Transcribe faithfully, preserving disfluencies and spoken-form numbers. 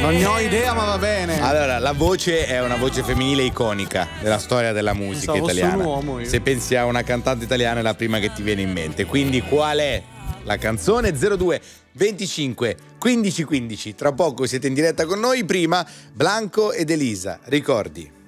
Non ne ho idea, ma va bene. Allora, la voce è una voce femminile iconica della storia della musica Pensavo fosse italiana. un uomo io. Se pensi a una cantante italiana è la prima che ti viene in mente. Quindi qual è la canzone? zero due venticinque quindici quindici. Tra poco siete in diretta con noi. Prima Blanco ed Elisa. Ricordi.